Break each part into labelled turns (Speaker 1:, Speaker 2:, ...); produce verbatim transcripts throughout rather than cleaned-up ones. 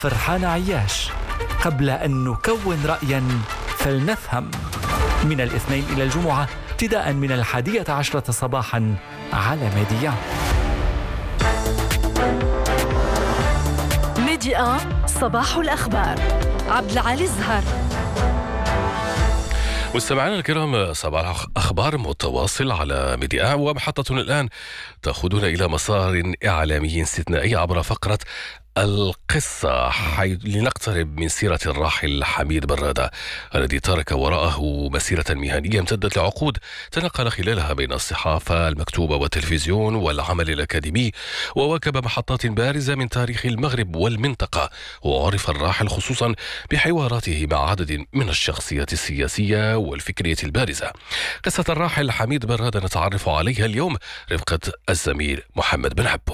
Speaker 1: فرحان عياش. قبل أن نكون رأيا فلنفهم، من الاثنين إلى الجمعة ابتداء من الحادية عشرة صباحا على ميديا.
Speaker 2: ميديا صباح الأخبار. عبد العالي الزهر.
Speaker 3: مستمعينا الكرام، صباح أخبار متواصل على ميديا، ومحطتنا الآن تأخذنا إلى مسار إعلامي استثنائي عبر فقرة القصة، حيث لنقترب من سيرة الراحل حميد برادة الذي ترك وراءه مسيرة مهنية امتدت لعقود، تنقل خلالها بين الصحافة المكتوبة والتلفزيون والعمل الأكاديمي، وواكب محطات بارزة من تاريخ المغرب والمنطقة. وعرف الراحل خصوصا بحواراته مع عدد من الشخصيات السياسية والفكرية البارزة. قصة الراحل حميد برادة نتعرف عليها اليوم رفقة الزميل محمد بن عبو.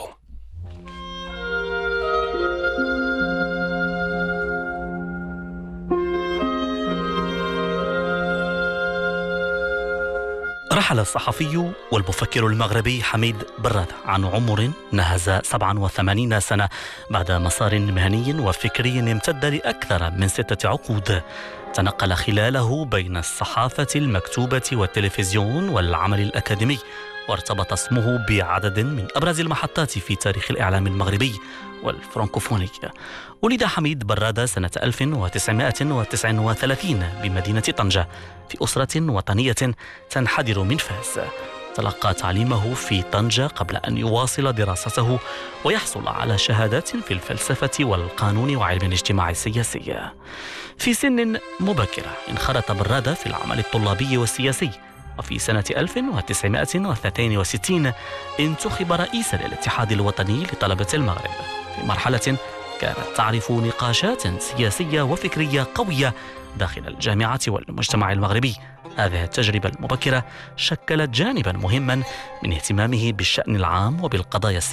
Speaker 4: رحل الصحفي والمفكر المغربي حميد برادة عن عمر نهز سبعة وثمانين سنة بعد مسار مهني وفكري امتد لأكثر من ستة عقود، تنقل خلاله بين الصحافة المكتوبة والتلفزيون والعمل الأكاديمي، وارتبط اسمه بعدد من أبرز المحطات في تاريخ الإعلام المغربي والفرنكوفوني. ولد حميد برادة سنة ألف وتسعمائة وتسعة وثلاثين بمدينة طنجة في أسرة وطنية تنحدر من فاس. تلقى تعليمه في طنجة قبل أن يواصل دراسته ويحصل على شهادات في الفلسفة والقانون وعلم الاجتماع السياسي. في سن مبكرة انخرط برادة في العمل الطلابي والسياسي، وفي سنة ألف وتسعمائة وثلاثين وستين انتخب رئيسا للاتحاد الوطني لطلبة المغرب في مرحلة كانت تعرف نقاشات سياسية وفكرية قوية داخل الجامعة والمجتمع المغربي. هذه التجربة المبكرة شكلت جانبا مهما من اهتمامه بالشأن العام وبالقضايا السياسية.